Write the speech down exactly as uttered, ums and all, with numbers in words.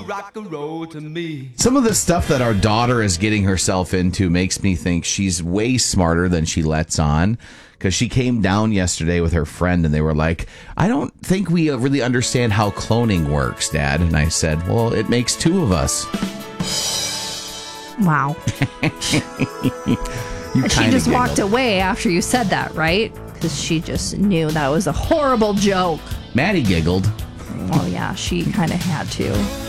rock and roll to me. Some of the stuff that our daughter is getting herself into makes me think she's way smarter than she lets on. Because she came down yesterday with her friend and they were like, I don't think we really understand how cloning works, Dad. And I said, well, it makes two of us. Wow. You She just giggled. walked away after you said that, right? Because she just knew that was a horrible joke. Maddie giggled. Oh, yeah, she kind of had to.